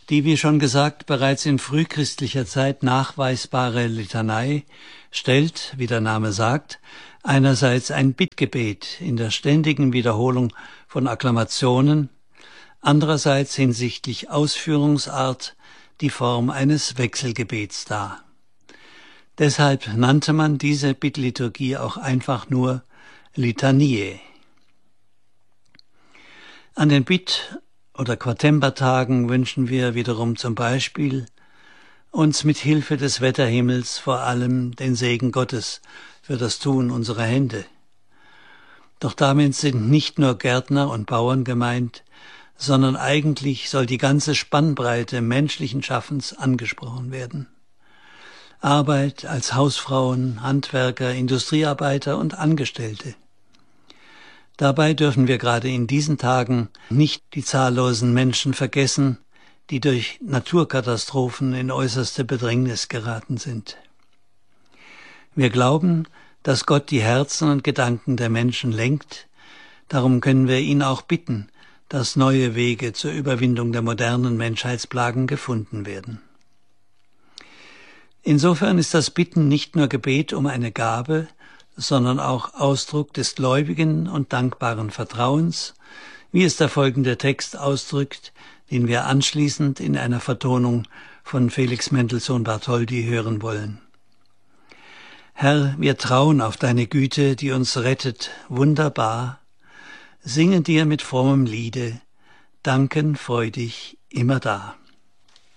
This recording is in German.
Die, wie schon gesagt, bereits in frühchristlicher Zeit nachweisbare Litanei stellt, wie der Name sagt, einerseits ein Bittgebet in der ständigen Wiederholung von Akklamationen, andererseits hinsichtlich Ausführungsart die Form eines Wechselgebets dar. Deshalb nannte man diese Bittliturgie auch einfach nur Litanie. An den Bitt- oder Quartembertagen wünschen wir wiederum zum Beispiel uns mit Hilfe des Wetterhimmels vor allem den Segen Gottes für das Tun unserer Hände. Doch damit sind nicht nur Gärtner und Bauern gemeint, sondern eigentlich soll die ganze Spannbreite menschlichen Schaffens angesprochen werden. Arbeit als Hausfrauen, Handwerker, Industriearbeiter und Angestellte. Dabei dürfen wir gerade in diesen Tagen nicht die zahllosen Menschen vergessen, die durch Naturkatastrophen in äußerste Bedrängnis geraten sind. Wir glauben, dass Gott die Herzen und Gedanken der Menschen lenkt, darum können wir ihn auch bitten, dass neue Wege zur Überwindung der modernen Menschheitsplagen gefunden werden. Insofern ist das Bitten nicht nur Gebet um eine Gabe, sondern auch Ausdruck des gläubigen und dankbaren Vertrauens, wie es der folgende Text ausdrückt, den wir anschließend in einer Vertonung von Felix Mendelssohn Bartholdy hören wollen. Herr, wir trauen auf deine Güte, die uns rettet, wunderbar, singen dir mit frommem Liede, danken freudig immerdar.